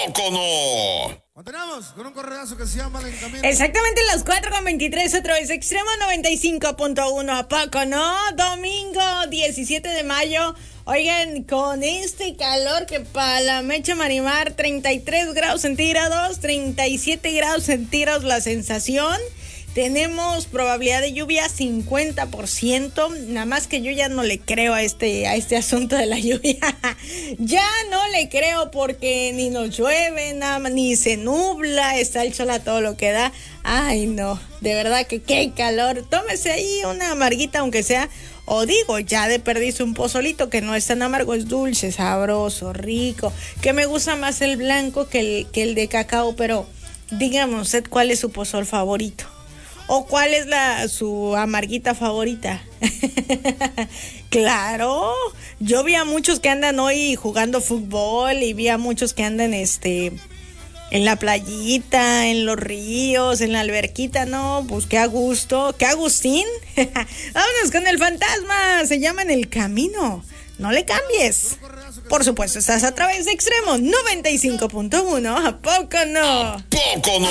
poco no? Continuamos con un correazo que se llama El Encamino. Exactamente las 4:23 otra vez. Extremo 95.1. ¿A poco no? Domingo 17 de mayo. Oigan, con este calor que para la Mecha Marimar, 33 grados centígrados, 37 grados centígrados la sensación. Tenemos probabilidad de lluvia 50%, nada más que yo ya no le creo a este asunto de la lluvia. Ya no le creo porque ni nos llueve, nada más, ni se nubla, está el sol a todo lo que da. Ay, no, de verdad que qué calor. Tómese ahí una amarguita aunque sea, o digo, ya de perdiz un pozolito que no es tan amargo, es dulce, sabroso, rico, que me gusta más el blanco que el de cacao, pero dígame usted cuál es su pozol favorito. ¿O cuál es su amarguita favorita? Claro, yo vi a muchos que andan hoy jugando fútbol y vi a muchos que andan en la playita, en los ríos, en la alberquita, no, pues qué a gusto, qué Agustín. Vámonos con el fantasma, se llama En el Camino, no le cambies. Por supuesto, estás a través de Extremo 95.1, ¿a poco no? ¿A poco no?